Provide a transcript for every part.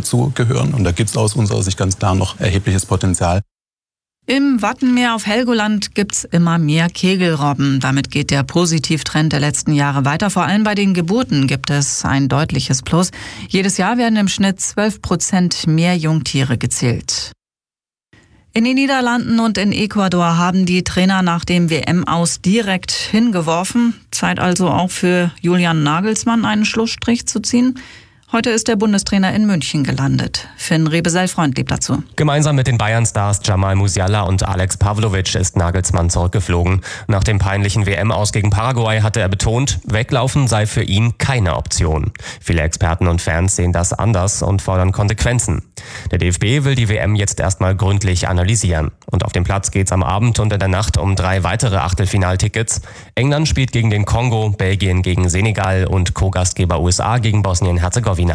dazu gehören. Und da gibt es aus unserer Sicht ganz klar noch erhebliches Potenzial. Im Wattenmeer auf Helgoland gibt's immer mehr Kegelrobben. Damit geht der Positivtrend der letzten Jahre weiter. Vor allem bei den Geburten gibt es ein deutliches Plus. Jedes Jahr werden im Schnitt 12% mehr Jungtiere gezählt. In den Niederlanden und in Ecuador haben die Trainer nach dem WM-Aus direkt hingeworfen. Zeit also auch für Julian Nagelsmann, einen Schlussstrich zu ziehen. Heute ist der Bundestrainer in München gelandet. Finn Rebesell-Freund lebt dazu. Gemeinsam mit den Bayern-Stars Jamal Musiala und Alex Pavlovic ist Nagelsmann zurückgeflogen. Nach dem peinlichen WM-Aus gegen Paraguay hatte er betont, weglaufen sei für ihn keine Option. Viele Experten und Fans sehen das anders und fordern Konsequenzen. Der DFB will die WM jetzt erstmal gründlich analysieren. Und auf dem Platz geht's am Abend und in der Nacht um 3 weitere Achtelfinaltickets. England spielt gegen den Kongo, Belgien gegen Senegal und Co-Gastgeber USA gegen Bosnien-Herzegowina.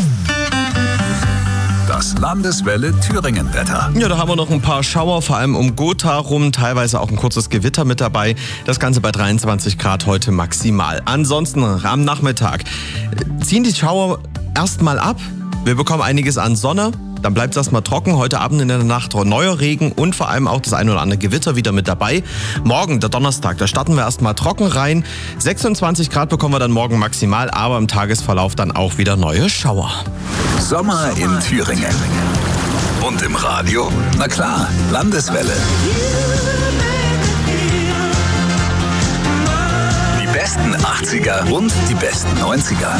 Das Landeswelle Thüringen-Wetter. Ja, da haben wir noch ein paar Schauer, vor allem um Gotha rum, teilweise auch ein kurzes Gewitter mit dabei. Das Ganze bei 23 Grad heute maximal. Ansonsten am Nachmittag ziehen die Schauer erstmal ab. Wir bekommen einiges an Sonne. Dann bleibt es erstmal trocken. Heute Abend in der Nacht neuer Regen und vor allem auch das ein oder andere Gewitter wieder mit dabei. Morgen, der Donnerstag, da starten wir erstmal trocken rein. 26 Grad bekommen wir dann morgen maximal, aber im Tagesverlauf dann auch wieder neue Schauer. Sommer in Thüringen. Und im Radio? Na klar, Landeswelle. Die besten 80er und die besten 90er.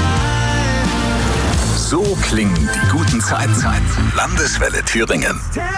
So klingen die guten Zeiten. Landeswelle Thüringen.